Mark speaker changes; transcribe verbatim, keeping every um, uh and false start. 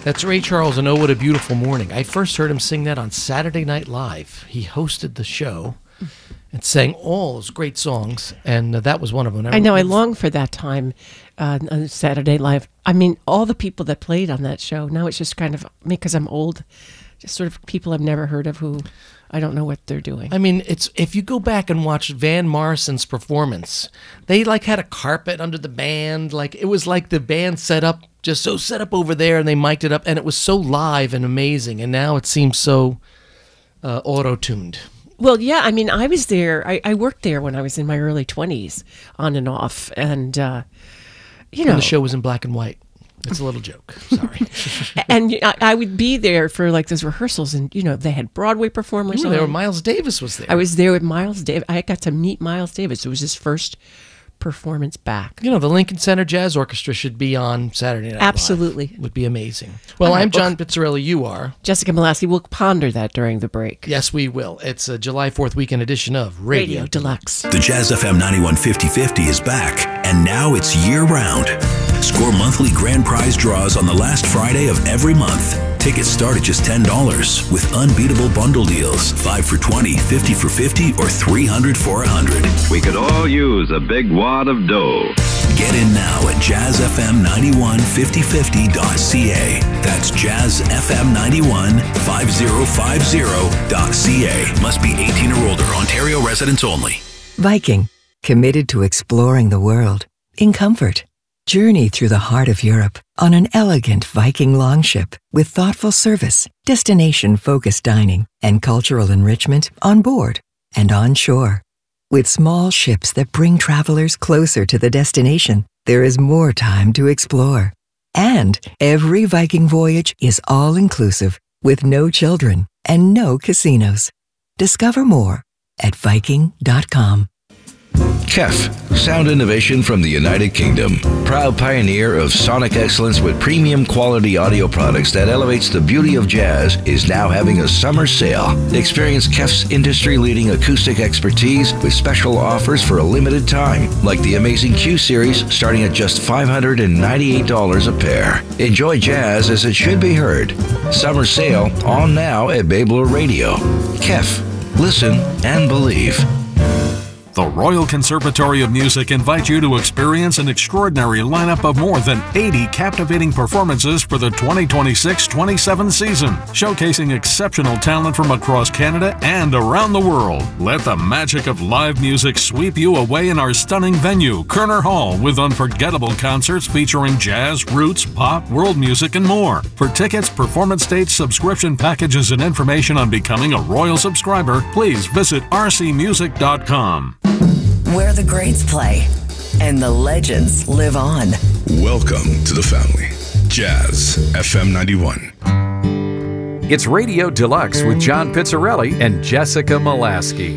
Speaker 1: That's Ray Charles and Oh, What a Beautiful Morning. I first heard him sing that on Saturday Night Live. He hosted the show and sang all those great songs, and uh, that was one of them.
Speaker 2: I know, I long for that time uh, on Saturday Live. I mean, all the people that played on that show, now it's just kind of, because I'm old, just sort of people I've never heard of who I don't know what they're doing.
Speaker 1: I mean, it's if you go back and watch Van Morrison's performance, they like had a carpet under the band. Like it was like the band set up, just so set up over there, and they mic'd it up, and it was so live and amazing. And now it seems so uh, auto-tuned.
Speaker 2: Well, yeah, I mean, I was there. I, I worked there when I was in my early twenties, on and off, and uh, you know,
Speaker 1: and the show was in black and white. It's a little joke. Sorry.
Speaker 2: And I, I would be there for like those rehearsals, and you know, they had Broadway performers.
Speaker 1: You were there when Miles Davis was there.
Speaker 2: I was there with Miles Davis. I got to meet Miles Davis. It was his first performance back.
Speaker 1: You know, the Lincoln Center Jazz Orchestra should be on Saturday Night
Speaker 2: Absolutely.
Speaker 1: Live. Would be amazing. Well,
Speaker 2: right,
Speaker 1: I'm John
Speaker 2: well,
Speaker 1: Pizzarelli. You are.
Speaker 2: Jessica Molaski. We'll ponder that during the break.
Speaker 1: Yes, we will. It's a July fourth weekend edition of Radio,
Speaker 2: Radio Deluxe.
Speaker 3: The Jazz F M ninety-one fifty fifty is back, and now it's year-round. Score monthly grand prize draws on the last Friday of every month. Tickets start at just ten dollars with unbeatable bundle deals. five for twenty, fifty for fifty, or three hundred for one hundred.
Speaker 4: We could all use a big wad of dough.
Speaker 3: Get in now at jazz f m ninety-one fifty fifty dot c a. That's jazz f m ninety-one fifty fifty dot c a. Must be eighteen or older. Ontario residents only.
Speaker 5: Viking, committed to exploring the world in comfort. Journey through the heart of Europe on an elegant Viking longship with thoughtful service, destination-focused dining, and cultural enrichment on board and on shore. With small ships that bring travelers closer to the destination, there is more time to explore. And every Viking voyage is all-inclusive with no children and no casinos. Discover more at viking dot com.
Speaker 6: K E F, sound innovation from the United Kingdom. Proud pioneer of sonic excellence with premium quality audio products that elevates the beauty of jazz, is now having a summer sale. Experience K E F's industry-leading acoustic expertise with special offers for a limited time, like the amazing Q Series starting at just five hundred ninety-eight dollars a pair. Enjoy jazz as it should be heard. Summer sale on now at Babler Radio. K E F, listen and believe.
Speaker 7: The Royal Conservatory of Music invites you to experience an extraordinary lineup of more than eighty captivating performances for the twenty twenty-six twenty-seven season, showcasing exceptional talent from across Canada and around the world. Let the magic of live music sweep you away in our stunning venue, Kerner Hall, with unforgettable concerts featuring jazz, roots, pop, world music, and more. For tickets, performance dates, subscription packages, and information on becoming a Royal subscriber, please visit r c music dot com.
Speaker 8: Where the greats play and the legends live on.
Speaker 9: Welcome to the family. Jazz F M ninety-one.
Speaker 10: It's Radio Deluxe with John Pizzarelli and Jessica Molaski.